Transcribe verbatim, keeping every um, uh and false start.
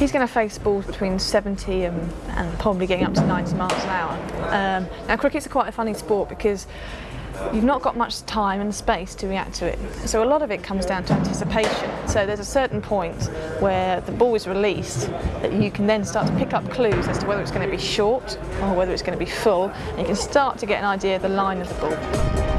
He's going to face balls between seventy and, and probably getting up to ninety miles an hour. Um, now cricket's quite a funny sport because you've not got much time and space to react to it. So a lot of it comes down to anticipation. So there's a certain point where the ball is released that you can then start to pick up clues as to whether it's going to be short or whether it's going to be full, and you can start to get an idea of the line of the ball.